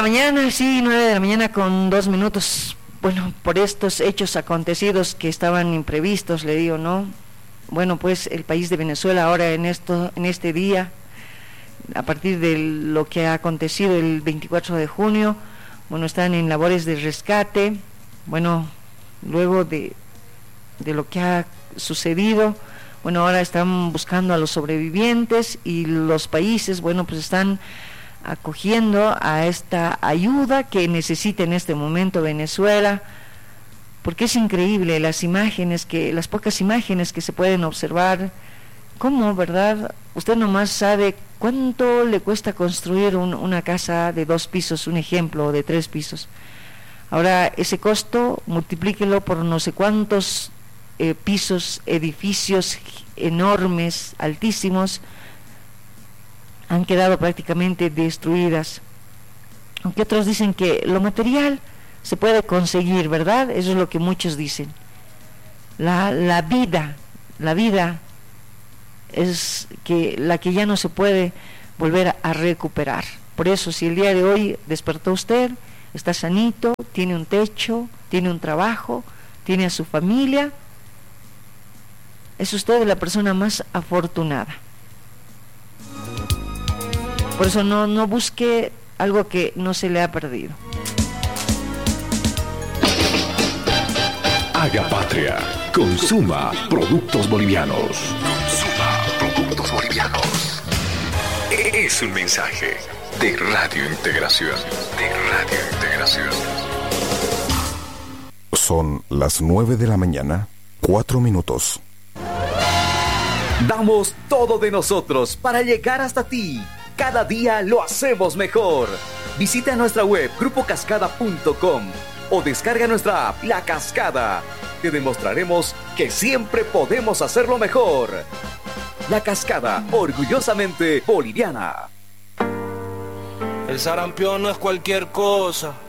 mañana, sí, 9 de la mañana con 2 minutos. Bueno, por estos hechos acontecidos que estaban imprevistos, le digo, ¿no? Bueno, pues el país de Venezuela ahora en este día, a partir de lo que ha acontecido el 24 de junio, bueno, están en labores de rescate. Bueno, luego de lo que ha sucedido, bueno, ahora están buscando a los sobrevivientes y los países, bueno, pues están acogiendo a esta ayuda que necesita en este momento Venezuela, porque es increíble las pocas imágenes que se pueden observar, cómo, ¿verdad? Usted nomás sabe cuánto le cuesta construir una casa de 2 pisos, un ejemplo, o de 3 pisos. Ahora, ese costo, multiplíquelo por no sé cuántos pisos, edificios enormes, altísimos, han quedado prácticamente destruidas. Aunque otros dicen que lo material se puede conseguir, ¿verdad? Eso es lo que muchos dicen. La vida es la que ya no se puede volver a recuperar. Por eso, si el día de hoy despertó usted, está sanito, tiene un techo, tiene un trabajo, tiene a su familia, es usted la persona más afortunada. Por eso no busque algo que no se le ha perdido. Haga patria, consuma productos bolivianos. Consuma productos bolivianos. Es un mensaje de Radio Integración. Son las 9 de la mañana, 4 minutos. Damos todo de nosotros para llegar hasta ti. Cada día lo hacemos mejor. Visita nuestra web grupocascada.com o descarga nuestra app La Cascada. Te demostraremos que siempre podemos hacerlo mejor. La Cascada, orgullosamente boliviana. El sarampión no es cualquier cosa.